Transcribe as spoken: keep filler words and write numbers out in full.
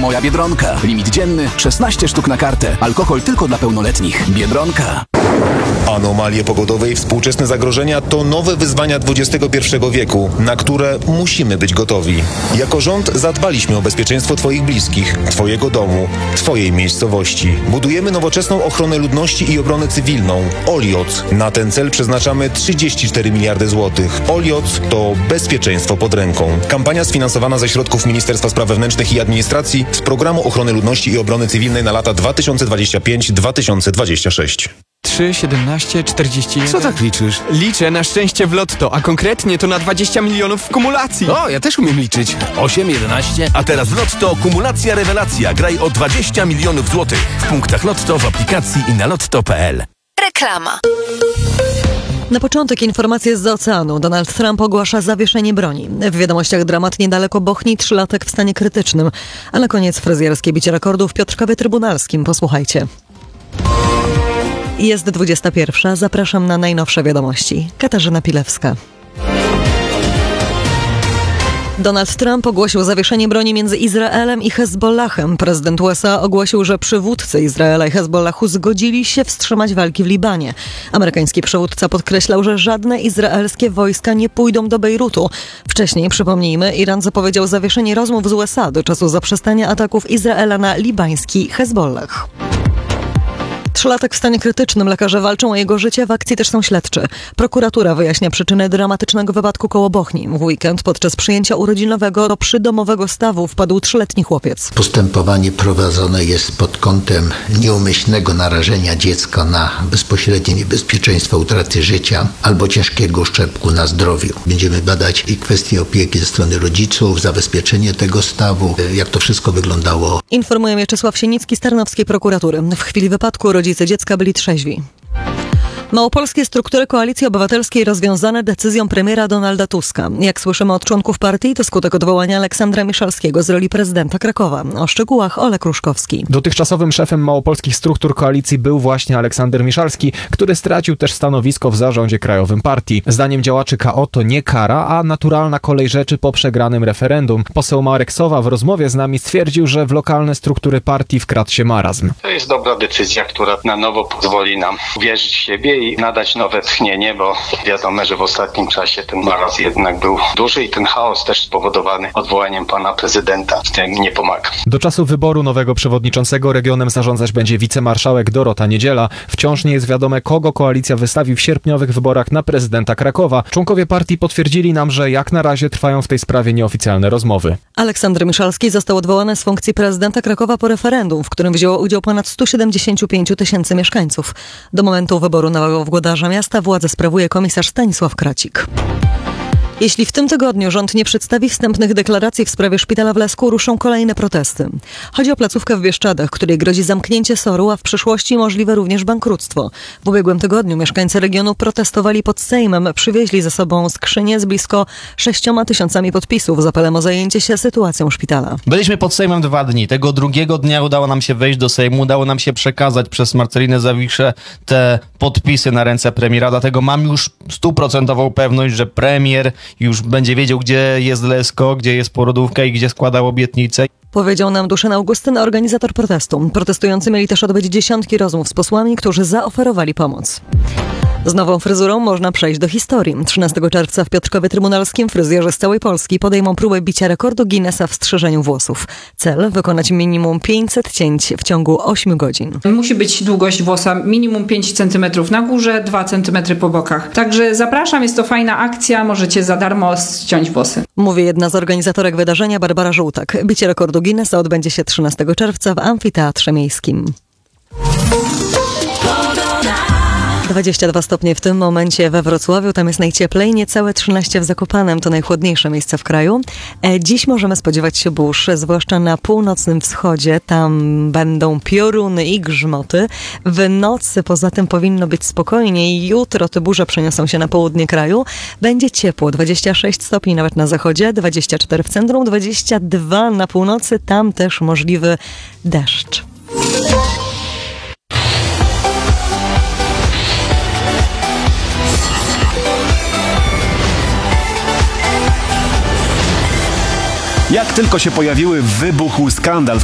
Moja Biedronka. Limit dzienny szesnaście sztuk na kartę. Alkohol tylko dla pełnoletnich. Biedronka. Anomalie pogodowe i współczesne zagrożenia to nowe wyzwania dwudziestego pierwszego wieku, na które musimy być gotowi. Jako rząd zadbaliśmy o bezpieczeństwo Twoich bliskich, Twojego domu, Twojej miejscowości. Budujemy nowoczesną ochronę ludności i obronę cywilną. Olioc. Na ten cel przeznaczamy trzydzieści cztery miliardy złotych. Olioc to bezpieczeństwo pod ręką. Kampania sfinansowana ze środków Ministerstwa Spraw Wewnętrznych i Administracji z Programu Ochrony Ludności i Obrony Cywilnej na lata dwa tysiące dwudziesty piąty do dwa tysiące dwudziestego szóstego. trzy, siedemnaście, czterdzieści jeden. Co tak liczysz? Liczę na szczęście w lotto, a konkretnie to na dwadzieścia milionów w kumulacji. O, ja też umiem liczyć. osiem, jedenaście. A teraz w Lotto kumulacja rewelacja. Graj o dwadzieścia milionów złotych. W punktach Lotto, w aplikacji i na lotto kropka p l. Reklama. Na początek informacje z oceanu. Donald Trump ogłasza zawieszenie broni. W wiadomościach dramat niedaleko Bochni, trzylatek w stanie krytycznym. A na koniec fryzjerskie bicie rekordów w Piotrkowie Trybunalskim. Posłuchajcie. Jest dwudziesta pierwsza. Zapraszam na najnowsze wiadomości. Katarzyna Pilewska. Donald Trump ogłosił zawieszenie broni między Izraelem i Hezbollahem. Prezydent U S A ogłosił, że przywódcy Izraela i Hezbollahu zgodzili się wstrzymać walki w Libanie. Amerykański przywódca podkreślał, że żadne izraelskie wojska nie pójdą do Bejrutu. Wcześniej, przypomnijmy, Iran zapowiedział zawieszenie rozmów z U S A do czasu zaprzestania ataków Izraela na libański Hezbollah. Trzylatek w stanie krytycznym. Lekarze walczą o jego życie. W akcji też są śledczy. Prokuratura wyjaśnia przyczyny dramatycznego wypadku koło Bochni. W weekend podczas przyjęcia urodzinowego do przydomowego stawu wpadł trzyletni chłopiec. Postępowanie prowadzone jest pod kątem nieumyślnego narażenia dziecka na bezpośrednie niebezpieczeństwo utraty życia albo ciężkiego uszczerbku na zdrowiu. Będziemy badać i kwestie opieki ze strony rodziców, zabezpieczenie tego stawu, jak to wszystko wyglądało. Informuje Mieczysław Sienicki z Tarnowskiej Prokuratury. W chwili wypadku rodzice dziecka byli trzeźwi. Małopolskie struktury Koalicji Obywatelskiej rozwiązane decyzją premiera Donalda Tuska. Jak słyszymy od członków partii, to skutek odwołania Aleksandra Miszalskiego z roli prezydenta Krakowa. O szczegółach Olek Ruszkowski. Dotychczasowym szefem małopolskich struktur koalicji był właśnie Aleksander Miszalski, który stracił też stanowisko w zarządzie krajowym partii. Zdaniem działaczy K O to nie kara, a naturalna kolej rzeczy po przegranym referendum. Poseł Marek Sowa w rozmowie z nami stwierdził, że w lokalne struktury partii wkradł się marazm. To jest dobra decyzja, która na nowo pozwoli nam wierzyć w siebie i nadać nowe tchnienie, bo wiadomo, że w ostatnim czasie ten marazm jednak był duży i ten chaos też spowodowany odwołaniem pana prezydenta w tym nie pomaga. Do czasu wyboru nowego przewodniczącego regionem zarządzać będzie wicemarszałek Dorota Niedziela. Wciąż nie jest wiadome, kogo koalicja wystawi w sierpniowych wyborach na prezydenta Krakowa. Członkowie partii potwierdzili nam, że jak na razie trwają w tej sprawie nieoficjalne rozmowy. Aleksander Miszalski został odwołany z funkcji prezydenta Krakowa po referendum, w którym wzięło udział ponad sto siedemdziesiąt pięć tysięcy mieszkańców. Do momentu wyboru nowego włodarza miasta władzę sprawuje komisarz Stanisław Kracik. Jeśli w tym tygodniu rząd nie przedstawi wstępnych deklaracji w sprawie szpitala w Lesku, ruszą kolejne protesty. Chodzi o placówkę w Bieszczadach, której grozi zamknięcie soru, a w przyszłości możliwe również bankructwo. W ubiegłym tygodniu mieszkańcy regionu protestowali pod Sejmem, przywieźli ze sobą skrzynię z blisko sześcioma tysiącami podpisów z apelem o zajęcie się sytuacją szpitala. Byliśmy pod Sejmem dwa dni. Tego drugiego dnia udało nam się wejść do Sejmu, udało nam się przekazać przez Marcelinę Zawiszę te podpisy na ręce premiera, dlatego mam już stuprocentową pewność, że premier już będzie wiedział, gdzie jest Lesko, gdzie jest porodówka i gdzie składał obietnice. Powiedział nam Duszan Augustyn, organizator protestu. Protestujący mieli też odbyć dziesiątki rozmów z posłami, którzy zaoferowali pomoc. Z nową fryzurą można przejść do historii. trzynastego czerwca w Piotrkowie Trybunalskim fryzjerzy z całej Polski podejmą próbę bicia rekordu Guinnessa w strzyżeniu włosów. Cel: wykonać minimum pięćset cięć w ciągu ośmiu godzin. Musi być długość włosa minimum pięć centymetrów na górze, dwa centymetry po bokach. Także zapraszam, jest to fajna akcja, możecie za darmo ściąć włosy. Mówi jedna z organizatorek wydarzenia, Barbara Żółtak. Bicie rekordu Guinnessa odbędzie się trzynastego czerwca w Amfiteatrze Miejskim. dwadzieścia dwa stopnie w tym momencie we Wrocławiu, tam jest najcieplej, niecałe trzynaście w Zakopanem, to najchłodniejsze miejsce w kraju. Dziś możemy spodziewać się burz, zwłaszcza na północnym wschodzie, tam będą pioruny i grzmoty. W nocy poza tym powinno być spokojniej, jutro te burze przeniosą się na południe kraju. Będzie ciepło, dwadzieścia sześć stopni nawet na zachodzie, dwadzieścia cztery w centrum, dwadzieścia dwa na północy, tam też możliwy deszcz. Jak tylko się pojawiły, wybuchł skandal.